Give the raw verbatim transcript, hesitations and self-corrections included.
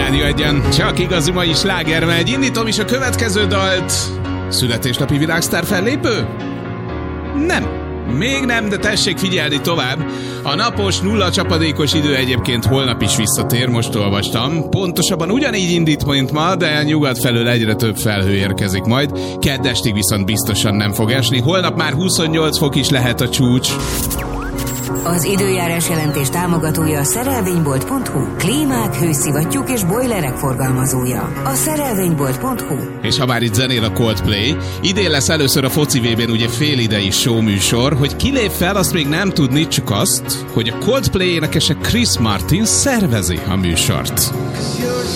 Rádió Egyen csak igazi mai sláger megy. Indítom is a következő dalt. Születésnapi világsztár fellépő? Nem. Még nem, de tessék figyelni tovább. A napos, nulla csapadékos idő egyébként holnap is visszatér, most olvastam. Pontosabban ugyanígy indít, mint ma, de nyugat felől egyre több felhő érkezik majd. Kedd estig viszont biztosan nem fog esni. Holnap már huszonnyolc fok is lehet a csúcs. Az időjárás jelentés támogatója a szerelvénybolt pont hu. Klímák, hőszivattyúk és bojlerek forgalmazója. A szerelvénybolt pont hu. És ha már itt zenél a Coldplay, idén lesz először a foci vé bén ugye félidei show műsor, hogy ki lép fel, azt még nem tudni, csak azt, hogy a Coldplay énekese Chris Martin szervezi a műsort.